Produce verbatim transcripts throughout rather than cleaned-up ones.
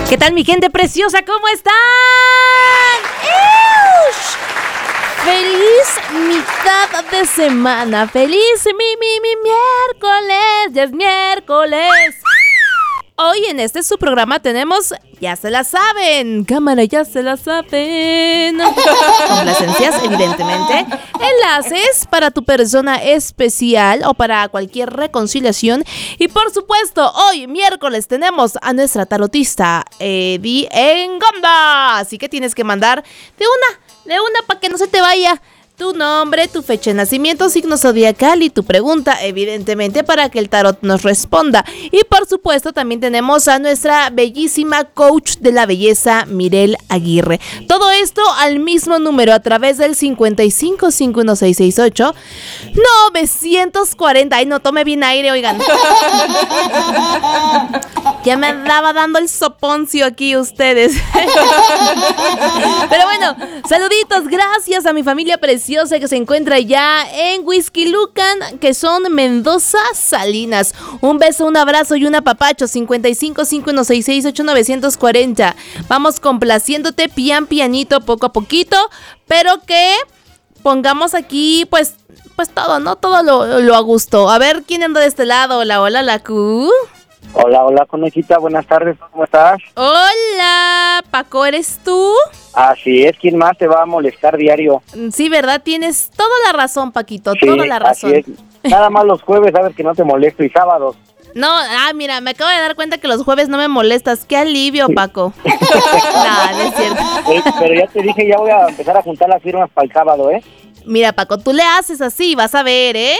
¿Qué tal, mi gente preciosa? ¿Cómo están? ¡Eush! ¡Feliz mitad de semana! ¡Feliz mi, mi, mi miércoles! ¡Ya es miércoles! Hoy en este su programa tenemos Ya se la saben, cámara, ya se la saben. Complacencias, evidentemente. Enlaces para tu persona especial o para cualquier reconciliación. Y por supuesto, hoy miércoles tenemos a nuestra tarotista Eddie Engonda. Así que tienes que mandar de una, de una para que no se te vaya tu nombre, tu fecha de nacimiento, signo zodiacal y tu pregunta, evidentemente, para que el tarot nos responda. Y por supuesto, también tenemos a nuestra bellísima coach de la belleza, Mirel Aguirre. Todo esto al mismo número a través del cincuenta y cinco, cincuenta y uno, seiscientos sesenta y ocho, novecientos cuarenta. Ay, no tome bien aire, oigan. Ya me andaba dando el soponcio aquí ustedes. Pero bueno, saluditos, gracias a mi familia preciosa que se encuentra ya en Huixquilucan, que son Mendoza Salinas. Un beso, un abrazo y un apapacho. Cincuenta y cinco, cincuenta y uno, sesenta y seis, ocho, novecientos cuarenta. Vamos complaciéndote pian pianito, poco a poquito, pero que pongamos aquí pues pues todo, ¿no? Todo lo, lo a gusto. A ver, ¿quién anda de este lado? Hola, hola, la Q. Hola, hola, conejita, buenas tardes, ¿cómo estás? Hola, Paco, ¿eres tú? Así es, ¿quién más te va a molestar diario? Sí, ¿verdad? Tienes toda la razón, Paquito, sí, toda la razón. Así es. Nada más los jueves, sabes que no te molesto, y sábados. No, ah, mira, me acabo de dar cuenta que los jueves no me molestas. ¡Qué alivio, Paco! No, no es cierto. Eh, pero ya te dije, ya voy a empezar a juntar las firmas para el sábado, ¿eh? Mira, Paco, tú le haces así, vas a ver, ¿eh?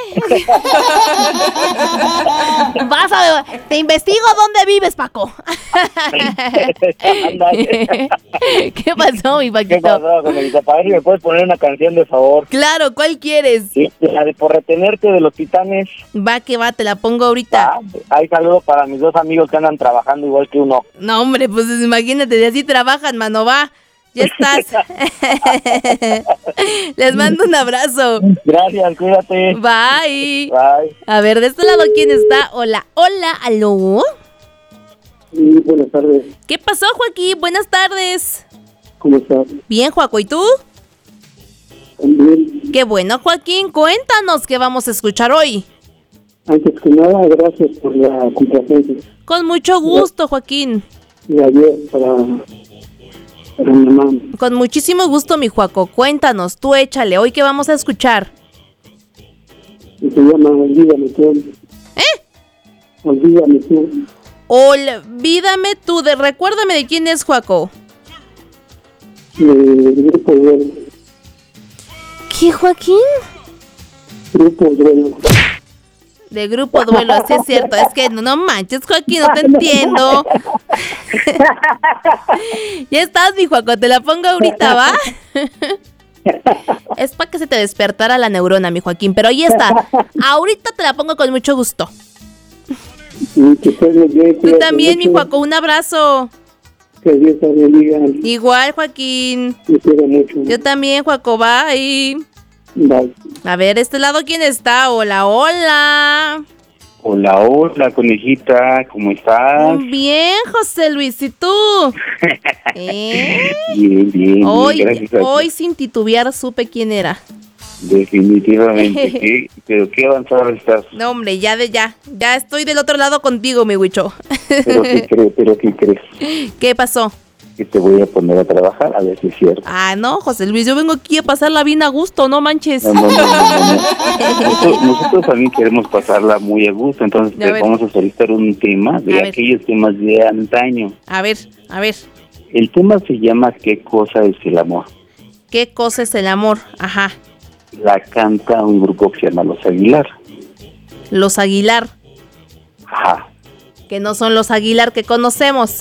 Vas a ver, te investigo dónde vives, Paco. ¿Qué pasó, mi Paquito? ¿Qué pasó, comadita? Para ver si me puedes poner una canción de favor. Claro, ¿cuál quieres? Sí, la de Por Retenerte de Los Titanes. Va que va, te la pongo ahorita. Ah, hay saludos para mis dos amigos que andan trabajando igual que uno. No, hombre, pues imagínate, de así trabajan, mano, va. Ya estás. Les mando un abrazo. Gracias, cuídate. Bye. Bye. A ver, de este lado, ¿quién está? Hola, hola, aló. Sí, buenas tardes. ¿Qué pasó, Joaquín? Buenas tardes. ¿Cómo estás? Bien, Joaco, ¿y tú? También. Qué bueno, Joaquín. Cuéntanos qué vamos a escuchar hoy. Antes que nada, gracias por la complacencia. Con mucho gusto, Joaquín. De ayer para, para mi mamá. Con muchísimo gusto, mi Joaco. Cuéntanos, tú échale. ¿Hoy qué vamos a escuchar? Y se llama Olvídame tú. ¿Eh? Olvídame tú. Olvídame tú. De, recuérdame de quién es, Joaco. De Grupo Duelo. ¿Qué, Joaquín? Grupo Duelo. De Grupo Duelo, así es cierto. Es que no, no manches, Joaquín, no te entiendo. Ya estás, mi Joaco, te la pongo ahorita, ¿va? Es para que se te despertara la neurona, mi Joaquín, pero ahí está. Ahorita te la pongo con mucho gusto. Y que estés muy bien. Tú también, mi Joaco, un abrazo. Que Dios te bendiga. Igual, Joaquín. Te quiero mucho. Yo también, Joaco, bye. Bye. A ver, este lado, ¿quién está? Hola, hola. Hola, hola, conejita, ¿cómo estás? Bien, José Luis, ¿y tú? ¿Eh? Bien, bien, Hoy, bien, gracias a hoy Dios. sin titubear supe quién era. Definitivamente, ¿qué? Pero qué avanzado estás. No, hombre, ya de ya. Ya estoy del otro lado contigo, mi huicho. Pero qué crees, pero qué crees, ¿Qué pasó? que te voy a poner a trabajar, a ver si es cierto. Ah, no, José Luis, yo vengo aquí a pasarla bien a gusto, no manches. No, no, no, no, no, no. Nosotros, nosotros también queremos pasarla muy a gusto, entonces A te ver. vamos a solicitar un tema A de ver. aquellos temas de antaño. A ver, a ver. El tema se llama ¿Qué cosa es el amor? ¿Qué cosa es el amor? Ajá. La canta un grupo que se llama Los Aguilar. Los Aguilar, Ajá. que no son los Aguilar que conocemos.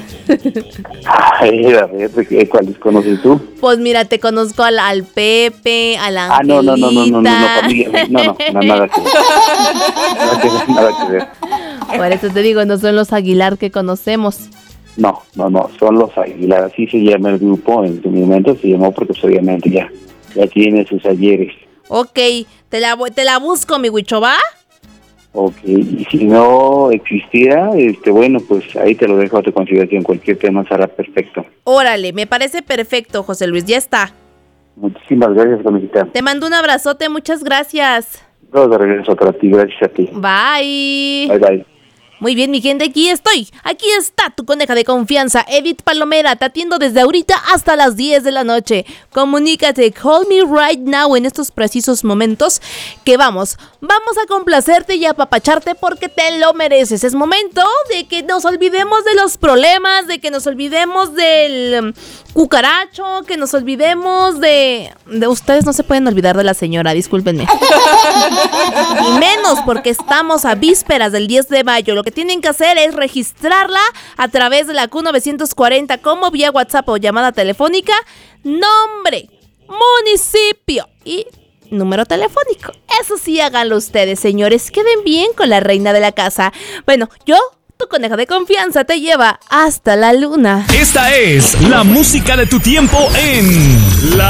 Ay, a ver, ¿qué- ¿cuáles conoces tú? Pues mira, te conozco al, al Pepe, a la Ah, no, no, no, no, no, no, no, Angelita. familia, no, no, no, nada que ver. Nada que ver, nada que ver. Por eso te digo, no son los Aguilar que conocemos. No, no, no, son Los Aguilar, así se llama el grupo, en su momento se llamó porque pues, obviamente ya, ya tiene sus ayeres. Ok, te la, bu- te la busco, mi huicho, ¿va? Ok, y si no existiera, este, bueno, pues ahí te lo dejo a tu consideración. Cualquier tema será perfecto. Órale, me parece perfecto, José Luis, ya está. Muchísimas gracias, Dominica. Te mando un abrazote, muchas gracias. Todo de regreso para ti, gracias a ti. Bye. Bye, bye. Muy bien, mi gente, aquí estoy. Aquí está tu coneja de confianza, Edith Palomera. Te atiendo desde ahorita hasta las diez de la noche. Comunícate, call me right now en estos precisos momentos. Que vamos, vamos a complacerte y apapacharte porque te lo mereces. Es momento de que nos olvidemos de los problemas, de que nos olvidemos del cucaracho, que nos olvidemos de... de ustedes no se pueden olvidar de la señora, discúlpenme. Y menos porque estamos a vísperas del diez de mayo. Lo que tienen que hacer es registrarla a través de la Q novecientos cuarenta como vía WhatsApp o llamada telefónica, nombre, municipio y número telefónico. Eso sí, háganlo ustedes, señores. Queden bien con la reina de la casa. Bueno, yo, tu coneja de confianza, te lleva hasta la luna. Esta es la música de tu tiempo en la